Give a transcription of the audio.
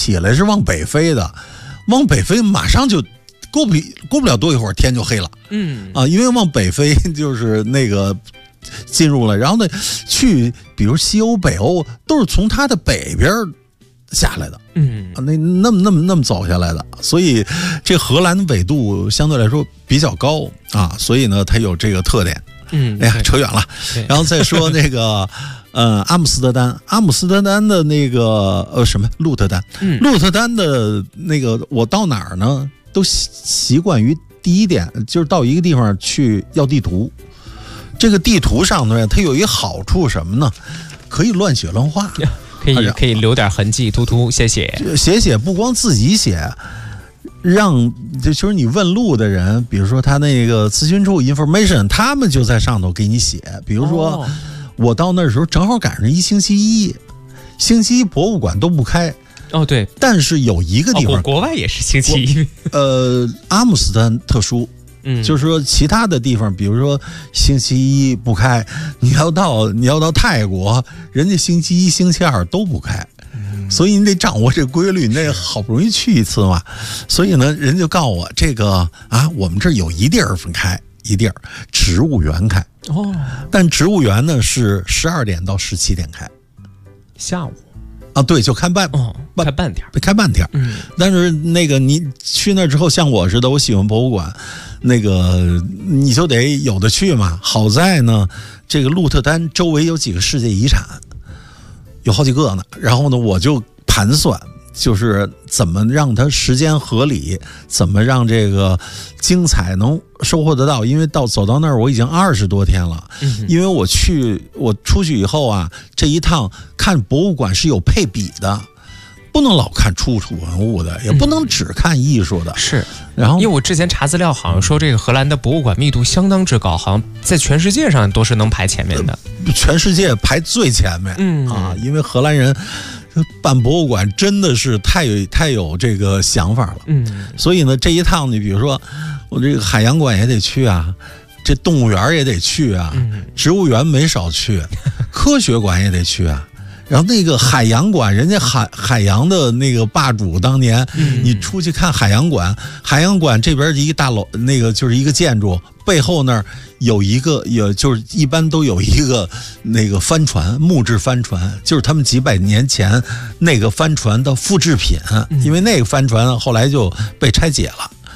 起来是往北飞的，往北飞马上就过不了多一会儿天就黑了。因为往北飞就是那个进入了，然后呢去比如西欧北欧都是从它的北边下来的，那么走下来的，所以这荷兰的纬度相对来说比较高啊，所以呢它有这个特点。哎呀，扯远了。然后再说那个阿姆斯特丹的那个什么鹿特丹，鹿特丹的那个我到哪儿呢都习惯于第一点就是到一个地方去要地图。这个地图上呢它有一个好处什么呢？可以乱写乱画， 可以留点痕迹，涂写写，不光自己写，让就是你问路的人，比如说他那个咨询处 information， 他们就在上头给你写。比如说我到那时候正好赶上星期一博物馆都不开。 对， 但是有一个地方， 国外也是星期一。 阿姆斯特丹特殊。就是说其他的地方比如说星期一不开，你要到泰国人家星期一星期二都不开，所以你得掌握这规律，你得好不容易去一次嘛。所以呢人就告诉我这个我们这儿有一地儿分开，一地儿植物园开。但植物园呢是12点到17点开， 下午对，就开半天。但是那个你去那之后，像我似的，我喜欢博物馆，那个你就得有的去嘛。好在呢，这个鹿特丹周围有几个世界遗产，有好几个呢。然后呢，我就盘算，就是怎么让它时间合理，怎么让这个精彩能收获得到。因为走到那儿我已经20多天了，因为我出去以后这一趟看博物馆是有配比的，不能老看出土文物的，也不能只看艺术的。 是， 然后因为我之前查资料，好像说这个荷兰的博物馆密度相当之高，好像在全世界上都是能排前面的， 全世界排最前面。因为荷兰人办博物馆真的是太有这个想法了。所以呢这一趟你比如说我这个海洋馆也得去这动物园也得去植物园没少去，科学馆也得去然后那个海洋馆，人家海洋的那个霸主，当年你出去看海洋馆这边一个大楼，那个就是一个建筑背后那儿有一个，也就是一般都有一个那个帆船，木质帆船，就是他们几百年前那个帆船的复制品，因为那个帆船后来就被拆解了。